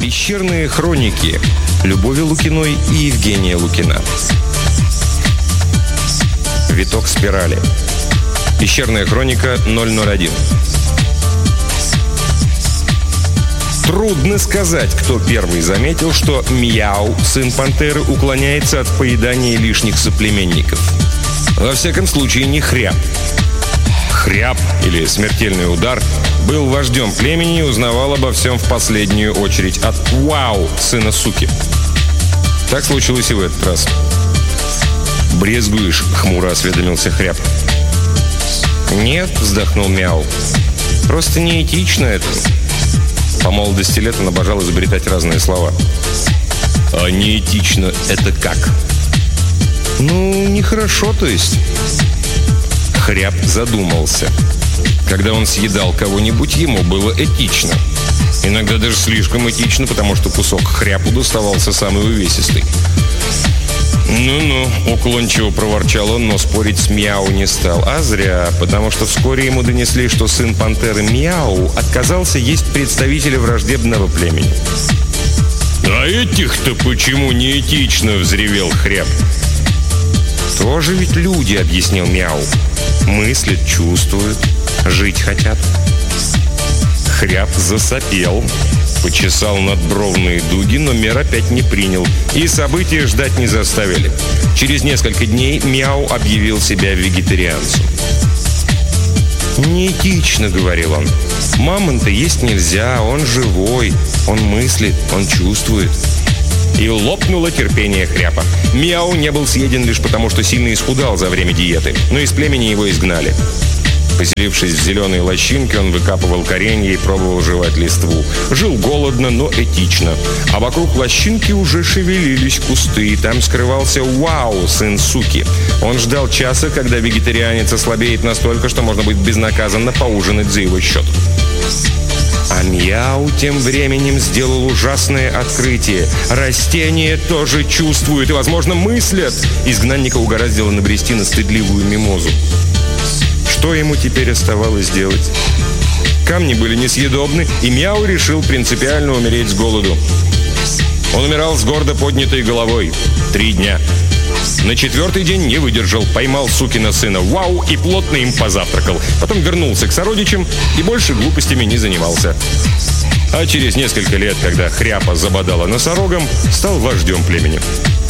Пещерные хроники Любови Лукиной и Евгения Лукина. Виток спирали. Пещерная хроника 001. Трудно сказать, кто первый заметил, что Мяу, сын пантеры, уклоняется от поедания лишних соплеменников. Во всяком случае, не Хряб. Хряб, или смертельный удар, был вождем племени и узнавал обо всем в последнюю очередь от Вау, сына суки. Так случилось и в этот раз. «Брезгуешь?» — хмуро осведомился Хряб. «Нет», — вздохнул Мяу. «Просто неэтично это». По молодости лет он обожал изобретать разные слова. «А неэтично — это как?» «Ну, нехорошо, то есть». Хряб задумался. Когда он съедал кого-нибудь, ему было этично. Иногда даже слишком этично, потому что кусок хряпу доставался самый увесистый. «Ну-ну», — уклончиво проворчал он, но спорить с Мяу не стал. А зря, потому что вскоре ему донесли, что сын пантеры Мяу отказался есть представителя враждебного племени. «А этих-то почему неэтично?» — взревел Хряб. «Тоже ведь люди», — объяснил Мяу. «Мыслят, чувствуют, жить хотят». Хряб засопел, почесал надбровные дуги, но мер опять не принял. И события ждать не заставили. Через несколько дней Мяу объявил себя вегетарианцем. «Неэтично», — говорил он. «Мамонта есть нельзя, он живой, он мыслит, он чувствует». И лопнуло терпение Хряпа. Мяу не был съеден лишь потому, что сильно исхудал за время диеты, но из племени его изгнали. Поселившись в зеленой лощинке, он выкапывал коренья и пробовал жевать листву. Жил голодно, но этично. А вокруг лощинки уже шевелились кусты, и там скрывался Вау, сын суки. Он ждал часа, когда вегетарианец ослабеет настолько, что можно будет безнаказанно поужинать за его счет. А Мяу тем временем сделал ужасное открытие. Растения тоже чувствуют и, возможно, мыслят. Изгнанника угораздило набрести на стыдливую мимозу. Что ему теперь оставалось делать? Камни были несъедобны, и Мяу решил принципиально умереть с голоду. Он умирал с гордо поднятой головой. 3 дня. На 4-й день не выдержал, поймал сукина сына Вау и плотно им позавтракал. Потом вернулся к сородичам и больше глупостями не занимался. А через несколько лет, когда Хряпа забодала носорогом, стал вождем племени.